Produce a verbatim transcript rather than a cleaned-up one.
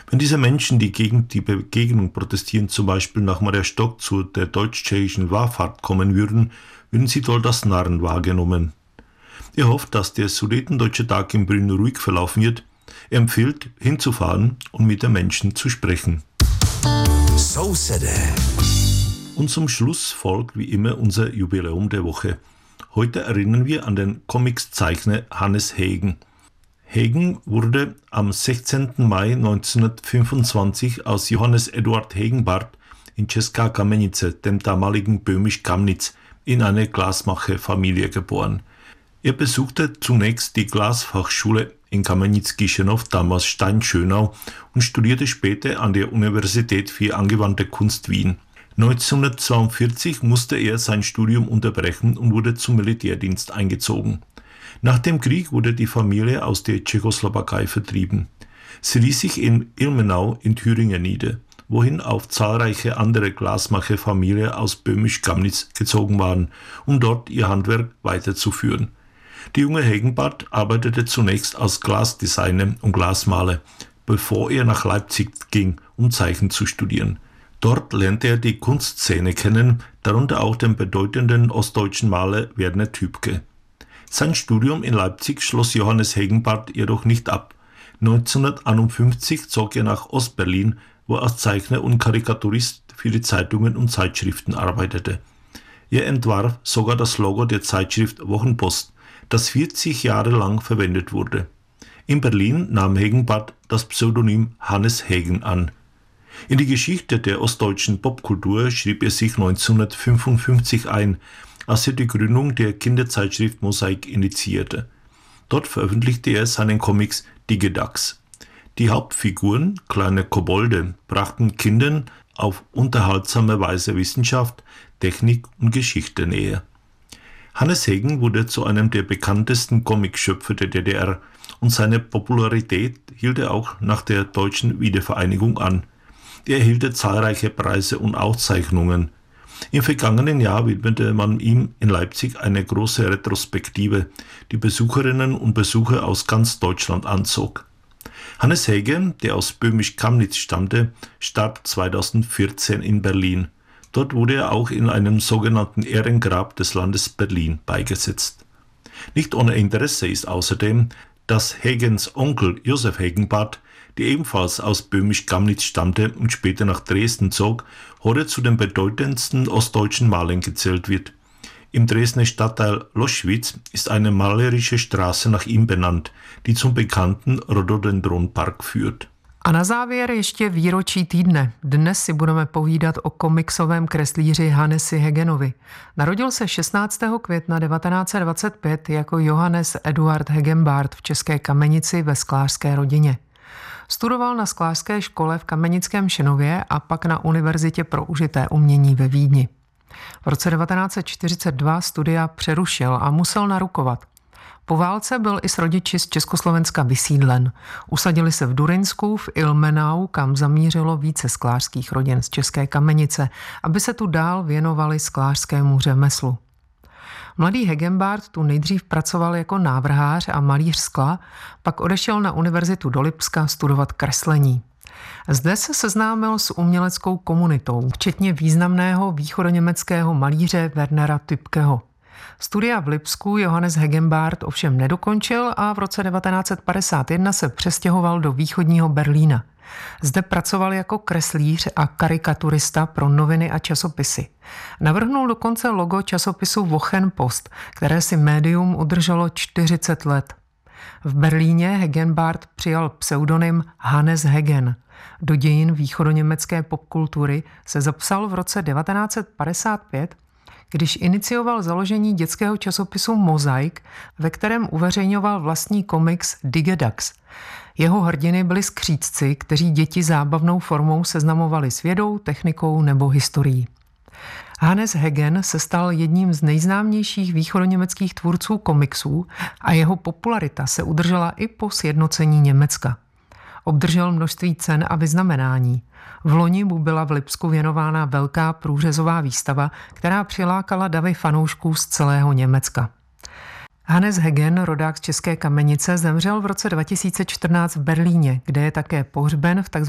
Wenn diese Menschen, die gegen die Begegnung protestieren, zum Beispiel nach Maria Stock zu der deutsch-tschechischen Wallfahrt kommen würden, würden sie dort als Narren wahrgenommen. Er hofft, dass der Sudetendeutsche Tag in Brünn ruhig verlaufen wird. Er empfiehlt, hinzufahren und mit den Menschen zu sprechen. So City. Und zum Schluss folgt wie immer unser Jubiläum der Woche. Heute erinnern wir an den Comicszeichner Hannes Hagen. Hagen wurde am sechzehnten Mai neunzehnhundertfünfundzwanzig aus Johannes Eduard Hegenbart in Česká Kamenice, dem damaligen Böhmisch Kamnitz, in eine Glasmacherfamilie geboren. Er besuchte zunächst die Glasfachschule in Kamenitz-Gischenow, damals Stein-Schönau, und studierte später an der Universität für angewandte Kunst Wien. neunzehnhundertzweiundvierzig musste er sein Studium unterbrechen und wurde zum Militärdienst eingezogen. Nach dem Krieg wurde die Familie aus der Tschechoslowakei vertrieben. Sie ließ sich in Ilmenau in Thüringen nieder, wohin auch zahlreiche andere Glasmacherfamilien aus Böhmisch-Kamnitz gezogen waren, um dort ihr Handwerk weiterzuführen. Der junge Hegenbart arbeitete zunächst als Glasdesigner und Glasmaler, bevor er nach Leipzig ging, um Zeichnen zu studieren. Dort lernte er die Kunstszene kennen, darunter auch den bedeutenden ostdeutschen Maler Werner Tübke. Sein Studium in Leipzig schloss Johannes Hegenbart jedoch nicht ab. neunzehnhunderteinundfünfzig zog er nach Ostberlin, wo er als Zeichner und Karikaturist für die Zeitungen und Zeitschriften arbeitete. Er entwarf sogar das Logo der Zeitschrift Wochenpost, das vierzig Jahre lang verwendet wurde. In Berlin nahm Hegenbart das Pseudonym Hannes Hagen an. In die Geschichte der ostdeutschen Popkultur schrieb er sich neunzehnhundertfünfundfünfzig ein, als er die Gründung der Kinderzeitschrift Mosaik initiierte. Dort veröffentlichte er seinen Comics Digedax. Die Hauptfiguren, kleine Kobolde, brachten Kindern auf unterhaltsame Weise Wissenschaft, Technik und Geschichte näher. Hannes Hagen wurde zu einem der bekanntesten Comicschöpfer der D D R und seine Popularität hielt er auch nach der deutschen Wiedervereinigung an. Er erhielt zahlreiche Preise und Auszeichnungen. Im vergangenen Jahr widmete man ihm in Leipzig eine große Retrospektive, die Besucherinnen und Besucher aus ganz Deutschland anzog. Hannes Hagen, der aus Böhmisch-Kamnitz stammte, starb zweitausendvierzehn in Berlin. Dort wurde er auch in einem sogenannten Ehrengrab des Landes Berlin beigesetzt. Nicht ohne Interesse ist außerdem, dass Hagens Onkel Josef Hegenbart, der ebenfalls aus Böhmisch-Kamnitz stammte und später nach Dresden zog, heute zu den bedeutendsten ostdeutschen Malern gezählt wird. Im Dresdner Stadtteil Loschwitz ist eine malerische Straße nach ihm benannt, die zum bekannten Rhododendronpark führt. A na závěr ještě výročí týdne. Dnes si budeme povídat o komiksovém kreslíři Hannesi Hagenovi. Narodil se šestnáctého května devatenáct set dvacet pět jako Johannes Eduard Hegenbart v České Kamenici ve sklářské rodině. Studoval na sklářské škole v Kamenickém Šinově a pak na Univerzitě pro užité umění ve Vídni. V roce devatenáct set čtyřicet dva studia přerušil a musel narukovat. Po válce byl i s rodiči z Československa vysídlen. Usadili se v Durinsku, v Ilmenau, kam zamířilo více sklářských rodin z České Kamenice, aby se tu dál věnovali sklářskému řemeslu. Mladý Hegenbart tu nejdřív pracoval jako návrhář a malíř skla, pak odešel na univerzitu do Lipska studovat kreslení. Zde se seznámil s uměleckou komunitou, včetně významného východoněmeckého malíře Wernera Tübkeho. Studia v Lipsku Johannes Hegenbart ovšem nedokončil a v roce devatenáct set padesát jedna se přestěhoval do východního Berlína. Zde pracoval jako kreslíř a karikaturista pro noviny a časopisy. Navrhnul dokonce logo časopisu Wochenpost, které si médium udrželo čtyřicet let. V Berlíně Hegenbart přijal pseudonym Hannes Hagen. Do dějin východoněmecké popkultury se zapsal v roce devatenáct set padesát pět, když inicioval založení dětského časopisu Mosaik, ve kterém uveřejňoval vlastní komiks Digedax. Jeho hrdiny byli skřídci, kteří děti zábavnou formou seznamovali s vědou, technikou nebo historií. Hannes Hagen se stal jedním z nejznámějších východoněmeckých tvůrců komiksů a jeho popularita se udržela i po sjednocení Německa. Obdržel množství cen a vyznamenání. V loni mu byla v Lipsku věnována velká průřezová výstava, která přilákala davy fanoušků z celého Německa. Hannes Hagen, rodák z České Kamenice, zemřel v roce dva tisíce čtrnáct v Berlíně, kde je také pohřben v tzv.